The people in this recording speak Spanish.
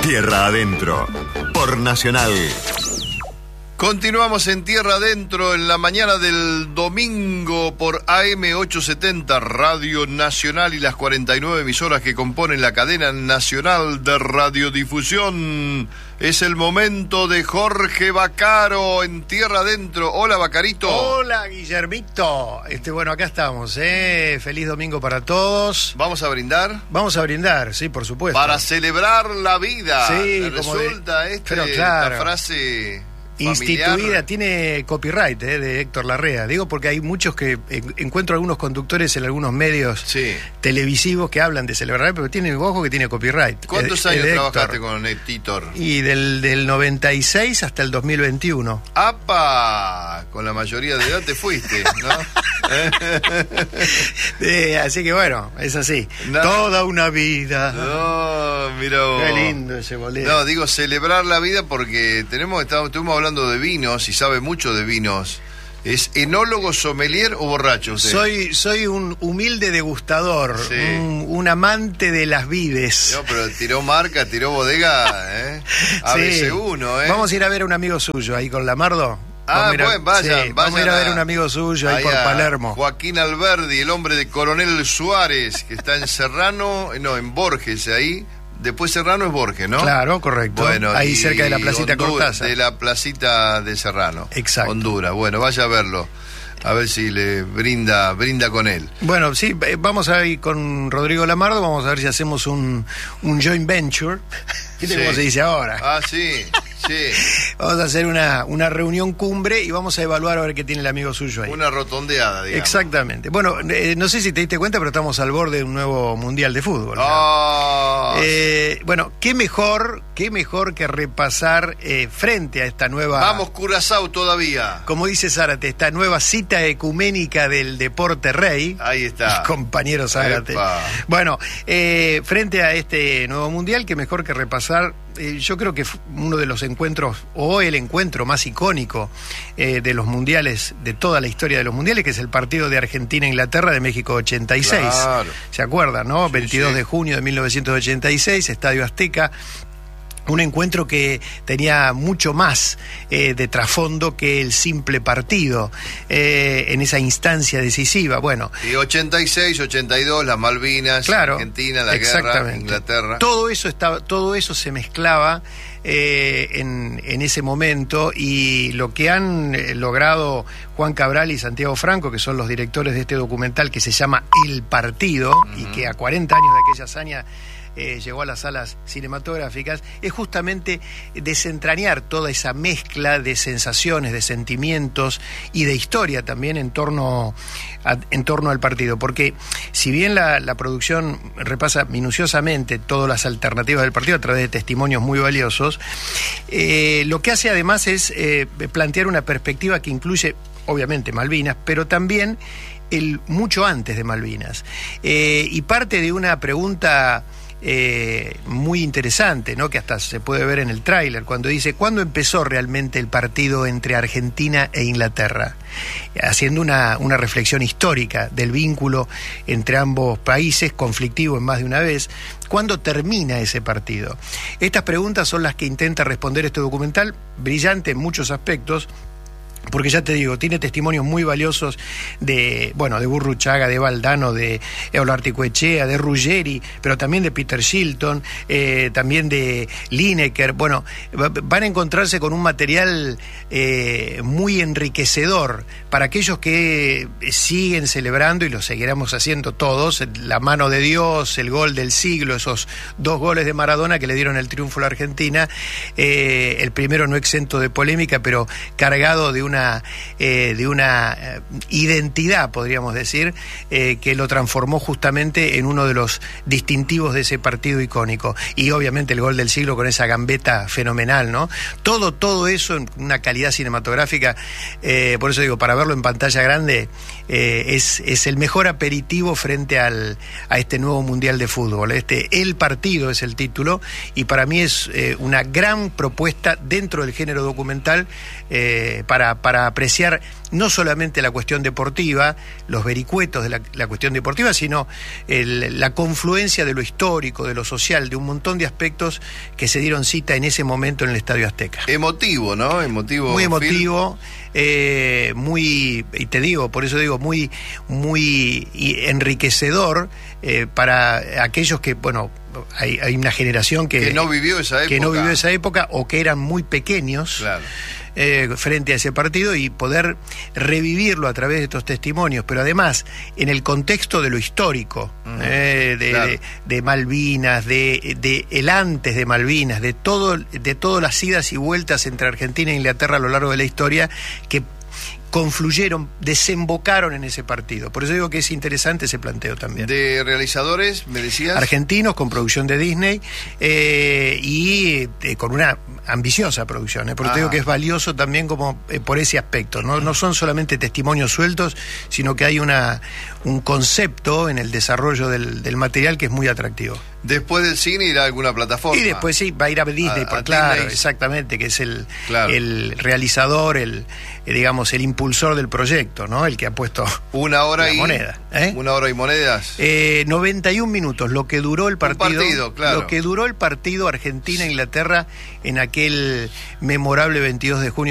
Tierra Adentro, por Nacional. Continuamos en Tierra Adentro en la mañana del domingo por AM870 Radio Nacional y las 49 emisoras que componen la cadena nacional de radiodifusión. Es el momento de Jorge Vaccaro en Tierra Adentro. Hola, Vaccarito. Hola, Guillermito. Bueno, acá estamos, Feliz domingo para todos. ¿Vamos a brindar? Vamos a brindar, sí, por supuesto. Para celebrar la vida. Sí, resulta pero claro, esta frase instituida, familiar. Tiene copyright de Héctor Larrea. Digo porque hay muchos que encuentro algunos conductores en algunos medios televisivos que hablan de celebrar, pero tienen, ojo, que tiene copyright. ¿Cuántos años trabajaste con Héctor? Y del 96 hasta el 2021. ¡Apa! Con la mayoría de edad te fuiste, ¿no? Así que bueno, es así. Toda una vida. No, mira vos. Qué lindo ese bolero. No, digo celebrar la vida porque estuvimos hablando de vinos y sabe mucho de vinos. ¿Es enólogo, sommelier o borracho usted? Soy un humilde degustador, un amante de las vides. No, pero tiró marca, tiró bodega, ABC1, Vamos a ir a ver a un amigo suyo ahí con Lamardo. Vayan vamos a ir a ver a un amigo suyo ahí por Palermo. Joaquín Alberdi, el hombre de Coronel Suárez, que está en Borges, ahí. Después Serrano es Borges, ¿no? Claro, correcto. Bueno, ahí cerca de la placita Cortázar. De la placita de Serrano. Exacto. Honduras. Bueno, vaya a verlo. A ver si le brinda con él. Bueno, sí, vamos a ir con Rodrigo Lamardo, vamos a ver si hacemos un joint venture. ¿Viste cómo se dice ahora? Ah, sí. Vamos a hacer una reunión cumbre y vamos a evaluar a ver qué tiene el amigo suyo ahí. Una rotondeada, digamos. Exactamente. Bueno, no sé si te diste cuenta, pero estamos al borde de un nuevo mundial de fútbol. Bueno, qué mejor que repasar frente a esta nueva... Vamos, Curazao todavía. Como dice Zárate, esta nueva cita ecuménica del deporte rey. Ahí está. El compañero Zárate. Bueno, frente a este nuevo mundial, qué mejor que repasar. Yo creo que uno de los encuentros, o el encuentro más icónico de los mundiales, de toda la historia de los mundiales, que es el partido de Argentina-Inglaterra de México 86. Claro. ¿Se acuerdan, no? Sí, 22 de junio de 1986, Estadio Azteca. Un encuentro que tenía mucho más de trasfondo que el simple partido en esa instancia decisiva. Bueno, y 86, 82, las Malvinas, claro, Argentina, la guerra, Inglaterra. Todo eso se mezclaba en ese momento, y lo que han logrado Juan Cabral y Santiago Franco, que son los directores de este documental que se llama El Partido, y que a 40 años de aquella hazaña llegó a las salas cinematográficas, es justamente desentrañar toda esa mezcla de sensaciones, de sentimientos y de historia también en torno al partido, porque si bien la producción repasa minuciosamente todas las alternativas del partido a través de testimonios muy valiosos, lo que hace además es plantear una perspectiva que incluye obviamente Malvinas, pero también el mucho antes de Malvinas, y parte de una pregunta muy interesante, ¿no? Que hasta se puede ver en el tráiler, cuando dice: ¿cuándo empezó realmente el partido entre Argentina e Inglaterra? Haciendo una reflexión histórica del vínculo entre ambos países, conflictivo en más de una vez. ¿Cuándo termina ese partido? Estas preguntas son las que intenta responder este documental, brillante en muchos aspectos, porque ya te digo, tiene testimonios muy valiosos de Burruchaga, de Valdano, de Olarte-Coechea, de Ruggeri, pero también de Peter Shilton, también de Lineker. Bueno, van a encontrarse con un material muy enriquecedor para aquellos que siguen celebrando, y lo seguiremos haciendo todos, la mano de Dios, el gol del siglo, esos 2 goles de Maradona que le dieron el triunfo a la Argentina, el primero no exento de polémica, pero cargado de una identidad, podríamos decir, que lo transformó justamente en uno de los distintivos de ese partido icónico. Y obviamente el gol del siglo con esa gambeta fenomenal, ¿no? Todo eso en una calidad cinematográfica, por eso digo, para verlo en pantalla grande, es el mejor aperitivo frente a este nuevo mundial de fútbol. El Partido es el título, y para mí es una gran propuesta dentro del género documental para para apreciar no solamente la cuestión deportiva, los vericuetos de la cuestión deportiva, sino la confluencia de lo histórico, de lo social, de un montón de aspectos que se dieron cita en ese momento en el Estadio Azteca. Emotivo, ¿no? Muy emotivo, muy, y te digo, por eso digo, muy enriquecedor para aquellos que, bueno, hay una generación que no vivió esa época. O que eran muy pequeños. Claro. Frente a ese partido, y poder revivirlo a través de estos testimonios, pero además en el contexto de lo histórico, claro, de Malvinas, de el antes de Malvinas, de todas las idas y vueltas entre Argentina e Inglaterra a lo largo de la historia, que confluyeron, desembocaron en ese partido. Por eso digo que es interesante ese planteo también. ¿De realizadores, me decías? Argentinos, con producción de Disney, y con una ambiciosa producción, porque te digo que es valioso también como por ese aspecto. No son solamente testimonios sueltos, sino que hay un concepto en el desarrollo del material que es muy atractivo. Después del cine irá a alguna plataforma. Y después sí, va a ir a Disney, claro, Disney. Exactamente, que es el realizador, digamos, el impulsor del proyecto, ¿no? El que ha puesto una hora y moneda. Una hora y monedas. 91 minutos, lo que duró el partido. Claro. Lo que duró el partido Argentina-Inglaterra en aquel memorable 22 de junio.